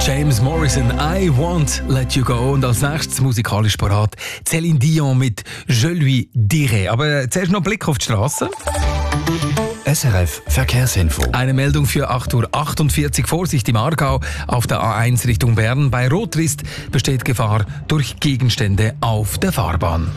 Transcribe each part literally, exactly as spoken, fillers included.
James Morrison, I Won't Let You Go. Und als nächstes musikalisch parat Céline Dion mit Je lui dirai. Aber zuerst noch ein Blick auf die Straße. S R F Verkehrsinfo. Eine Meldung für acht Uhr achtundvierzig. Vorsicht im Aargau auf der A eins Richtung Bern. Bei Rotrist besteht Gefahr durch Gegenstände auf der Fahrbahn.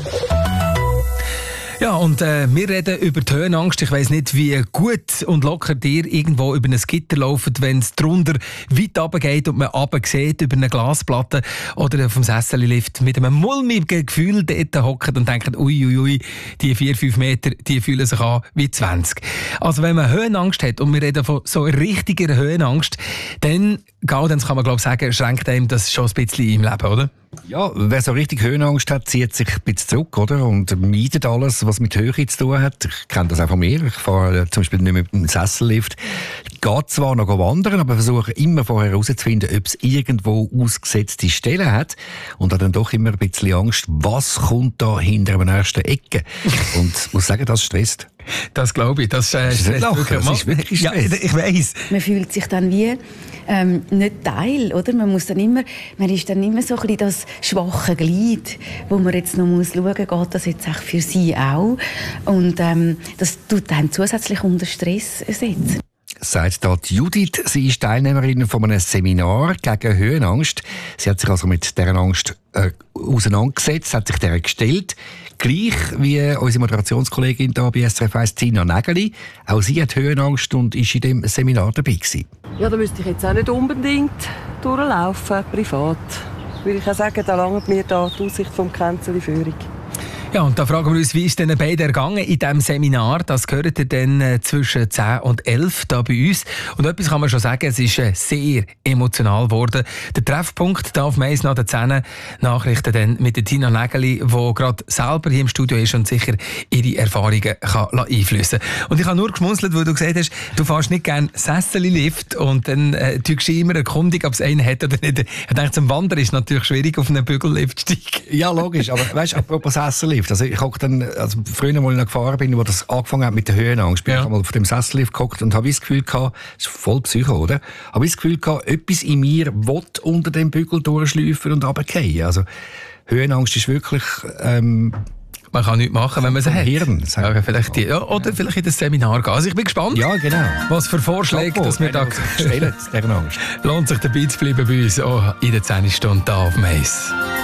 Ja, und äh, wir reden über die Höhenangst. Ich weiss nicht, wie gut und locker dir irgendwo über ein Gitter laufen, wenn es drunter weit runter geht und man runter sieht über eine Glasplatte oder auf dem Sessellift mit einem mulmigen Gefühl dort hockt und denkt, uiuiui, ui, die vier, fünf Meter, die fühlen sich an wie zwanzig. Also wenn man Höhenangst hat, und wir reden von so richtiger Höhenangst, dann, dann kann man glaube ich sagen, schränkt einem das schon ein bisschen im Leben, oder? Ja, wer so richtig Höhenangst hat, zieht sich ein bisschen zurück, oder? Und meidet alles, was mit Höhe zu tun hat. Ich kenne das auch von mir. Ich fahre zum Beispiel nicht mehr mit dem Sessellift. Ich gehe zwar noch wandern, aber versuche immer vorher herauszufinden, ob es irgendwo ausgesetzte Stellen hat. Und habe dann doch immer ein bisschen Angst, was kommt da hinter der nächsten Ecke. Und ich muss sagen, das stresst. Das glaube ich. Das, äh, das, ist das ist wirklich Stress. Ja, ich weiss. Man fühlt sich dann wie ähm, nicht Teil, oder? Man muss dann immer, man ist dann immer so ein bisschen das schwache Glied, wo man jetzt noch muss schauen, geht das jetzt auch für sie auch? Und ähm, das tut einem zusätzlich unter Stress setzen. Sagt da die Judith. Sie ist Teilnehmerin von einem Seminar gegen Höhenangst. Sie hat sich also mit dieser Angst äh, auseinandergesetzt, hat sich der gestellt. Gleich wie unsere Moderationskollegin hier bei S R F eins, Tina Nägeli. Auch sie hat Höhenangst und ist in dem Seminar dabei gewesen. Ja, da müsste ich jetzt auch nicht unbedingt durchlaufen, privat. Würde ich auch sagen, da langt mir da die Aussicht vom Känzeli-Führung. Ja, und da fragen wir uns, wie ist denn beide ergangen in diesem Seminar? Das gehört ihr dann äh, zwischen zehn und elf da bei uns. Und etwas kann man schon sagen, es ist äh, sehr emotional geworden. Der Treffpunkt da auf Mais nach den zehn Nachrichten dann mit der Tina Nägeli, die gerade selber hier im Studio ist und sicher ihre Erfahrungen kann einfließen kann. Und ich habe nur geschmunzelt, weil du gesagt hast, du fährst nicht gerne Sessellift und dann äh, tust du immer erkundig, ob es einen hat oder nicht. Ich denke, zum Wandern ist es natürlich schwierig, auf einen Bügellift zu steigen. Ja, logisch. Aber weißt du, apropos Sessellift. Also ich habe dann, also früher, als ich noch gefahren bin, wo das angefangen hat mit der Höhenangst, bin ja. ich einmal auf dem Sessellift gehockt und habe das Gefühl gehabt, das ist voll Psycho, oder? Habe das Gefühl gehabt, etwas in mir will unter dem Bügel durchschleifen und runterfallen. Also Höhenangst ist wirklich, ähm, man kann nichts machen, wenn man sie hat. Hirn, ja, vielleicht die, ja, oder vielleicht in das Seminar gehen. Also ich bin gespannt, ja, genau. was für Vorschläge dass wir da stellen. Lohnt sich dabei zu bleiben bei uns auch in der zehn Stunde hier auf Mais.